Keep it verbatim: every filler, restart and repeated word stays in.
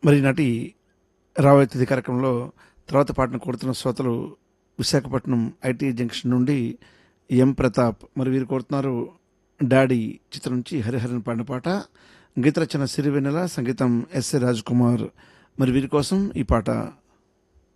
మరి నాటి రాబోయే తిథి కార్యక్రమంలో తర్వాత పాటను కోరుతున్న శ్రోతలు విశాఖపట్నం ఐటీ జంక్షన్ నుండి ఎం ప్రతాప్. మరి వీరు కోరుతున్నారు డాడీ చిత్రం నుంచి హరిహరన్ పాడిన పాట. గీత రచన సిరివెన్నెల, సంగీతం ఎస్ఏ రాజ్ కుమార్. మరి వీరి కోసం ఈ పాట.